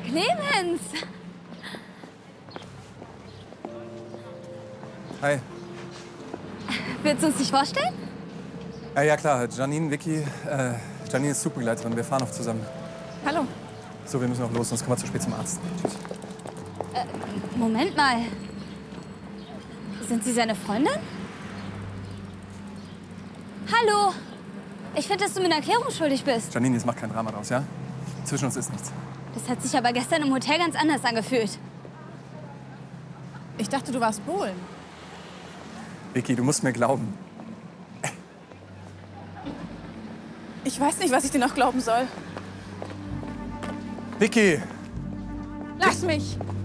Clemens! Hi. Willst du uns dich vorstellen? Ja klar, Janine, Vicky. Janine ist Zugbegleiterin. Wir fahren oft zusammen. Hallo. So, wir müssen auch los, sonst kommen wir zu spät zum Arzt. Tschüss. Moment mal. Sind Sie seine Freundin? Hallo. Ich finde, dass du mir eine Erklärung schuldig bist. Janine, jetzt mach kein Drama draus, ja? Zwischen uns ist nichts. Das hat sich aber gestern im Hotel ganz anders angefühlt. Ich dachte, du warst Polen. Vicky, du musst mir glauben. Ich weiß nicht, was ich dir noch glauben soll. Vicky! Lass mich!